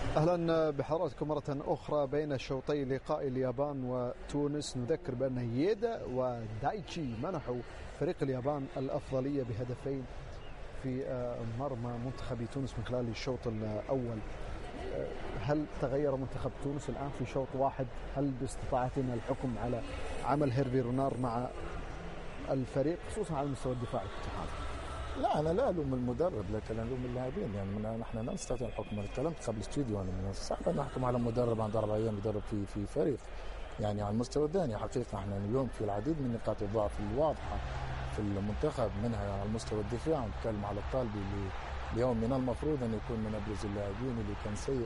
أهلا بحضراتكم مرة أخرى بين شوطي لقاء اليابان وتونس. نذكر بأن ييدا ودايتشي منحوا فريق اليابان الأفضلية بهدفين في مرمى منتخب تونس من خلال الشوط الأول. هل تغير منتخب تونس الآن في شوط واحد؟ هل باستطاعتنا الحكم على عمل هيرفي رونار مع الفريق خصوصا على المستوى الدفاعي في الاتحاد؟ لا، أنا لا ألوم المدرب لكن ألوم اللاعبين. يعني نحن لا نستطيع الحكم. أنا تكلمت قبل الاستوديو، أنا من صعب أن نحكم على مدرب عنده 4 أيام يدرب في فريق. يعني على المستوى الثاني حقيقة احنا اليوم في العديد من نقاط الضعف الواضحة في المنتخب، منها على المستوى الدفاعي. نتكلم على الطالبي اللي اليوم من المفروض أن يكون من أبرز اللاعبين اللي كان سيء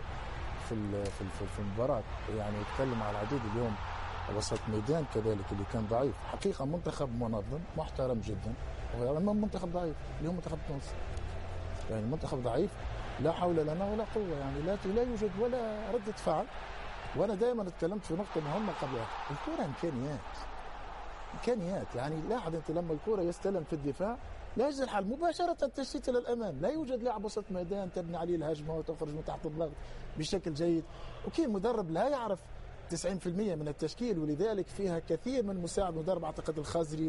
في المباراة. يعني يتكلم على العديد اليوم وسط ميدان كذلك اللي كان ضعيف. حقيقة منتخب منظم محترم جدا، وأمام منتخب ضعيف اللي هو منتخب تونس. يعني منتخب ضعيف لا حول لنا ولا قوة. يعني لا يوجد ولا ردة فعل. وأنا دائما اتكلمت في نقطة مهمة قبل الكرة إمكانيات. يعني لاحظ أنت لما الكرة يستلم في الدفاع لا يجوز الحل مباشرة تشتيت إلى الأمام. لا يوجد لاعب وسط ميدان تبني عليه الهجمة وتخرج من تحت الضغط بشكل جيد. أوكي، مدرب لا يعرف 90% من التشكيل، ولذلك فيها كثير من مساعد مدرب. أعتقد الخزري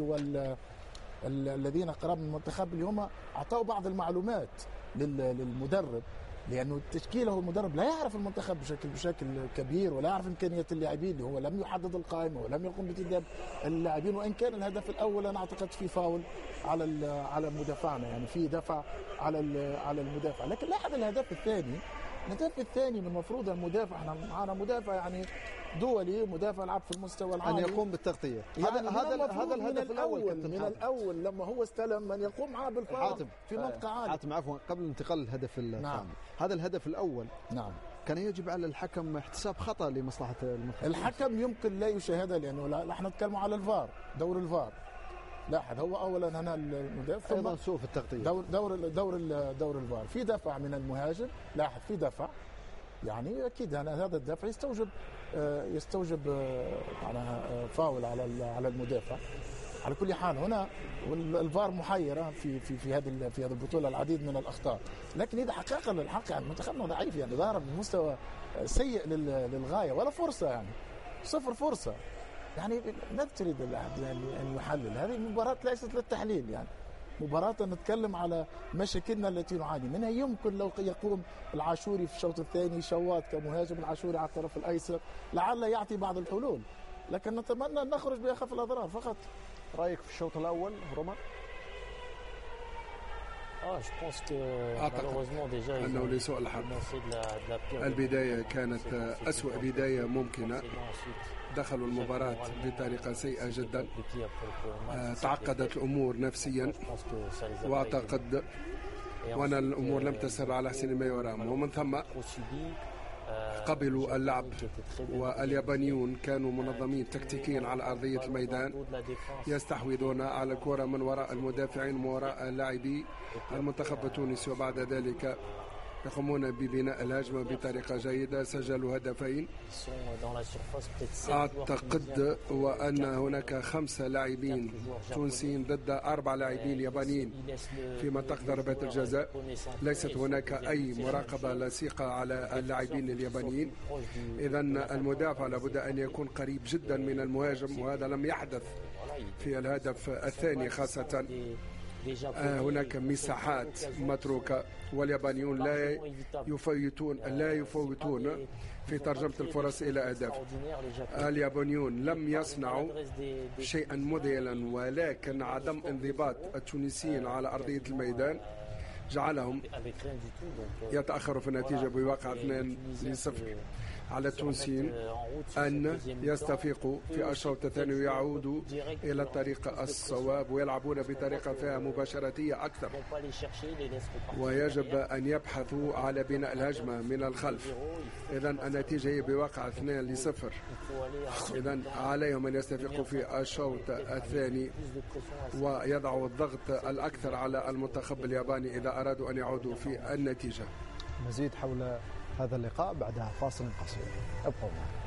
الذين قرب من المنتخب اللي هم أعطوا بعض المعلومات للمدرب، لأنه التشكيل هو المدرب لا يعرف المنتخب بشكل كبير ولا يعرف إمكانيات اللاعبين، اللي هو لم يحدد القائمة ولم يقوم بتدريب اللاعبين. وإن كان الهدف الأول أنا أعتقد في فاول على مدافعنا، يعني في دفع على المدافع. لكن لاحظ الهدف الثاني من المفروض المدافع، احنا معنا مدافع يعني دولي، مدافع لعب في المستوى العالي أن يقوم بالتغطية. يعني هذا الهدف من الأول لما هو استلم من يقوم معه بالفاول في منطقة عالية. حاتم عفوا، قبل انتقال الهدف الثاني. نعم. هذا الهدف الأول نعم كان يجب على الحكم احتساب خطأ لمصلحة المنتخب. الحكم يمكن لا يشاهدها لأنه احنا نتكلم على الفار، دور الفار. لاحظ هو اولا هنا المدافع ايضا سوء في التغطيه. دور الفار في دفع من المهاجم. لاحظ في دفع، يعني اكيد هذا الدفع يستوجب معناها فاول على المدافع. على كل حال هنا الفار محيره في هذه البطوله العديد من الاخطاء. لكن اذا حقيقه الحق يعني منتخبنا ضعيف، يعني ظهر بمستوى سيء للغايه، ولا فرصه، يعني 0 فرصه. يعني لا تريد أن يحلل. هذه المباراة ليست للتحليل، يعني مباراة نتكلم على مشاكلنا التي نعاني منها. يمكن لو يقوم العاشوري في الشوط الثاني شوات كمهاجم، العاشوري على الطرف الأيسر لعل يعطي بعض الحلول، لكن نتمنى أن نخرج بأخف الأضرار فقط. رأيك في الشوط الأول روما؟ أعتقد أنه لسوء الحظ البداية كانت أسوأ بداية ممكنة. دخلوا المباراة بطريقة سيئة جدا، تعقدت الأمور نفسيا، وأعتقد وأن الأمور لم تسر على حسن ما يرام، ومن ثم قبلوا اللعب. واليابانيون كانوا منظمين تكتيكيا على أرضية الميدان، يستحوذون على الكرة من وراء المدافعين وراء لاعبي المنتخب التونسي، وبعد ذلك يقومون ببناء الهجمة بطريقة جيدة. سجلوا هدفين. أعتقد وأن هناك 5 لاعبين تونسيين ضد 4 لاعبين يابانيين في منطقة ضربات الجزاء. ليست هناك أي مراقبة لصيقة على اللاعبين اليابانيين. إذن المدافع لابد أن يكون قريب جدا من المهاجم، وهذا لم يحدث في الهدف الثاني. خاصة هناك مساحات متروكة، واليابانيون لا يفوتون في ترجمة الفرص إلى أهداف. اليابانيون لم يصنعوا شيئا مذهلا، ولكن عدم انضباط التونسيين على أرضية الميدان جعلهم يتأخروا في النتيجة بواقع 2-0 على التونسيين أن يستفيقوا في الشوط الثاني ويعودوا إلى الطريقة الصواب ويلعبون بطريقة فيها مباشرتية أكثر، ويجب أن يبحثوا على بناء الهجمة من الخلف. إذن النتيجة هي بواقع 2-0. إذن عليهم أن يستفيقوا في الشوط الثاني ويضعوا الضغط الأكثر على المنتخب الياباني إذا أرادوا أن يعودوا في النتيجة. مزيد حول هذا اللقاء بعدها فاصل قصير، ابقوا معنا.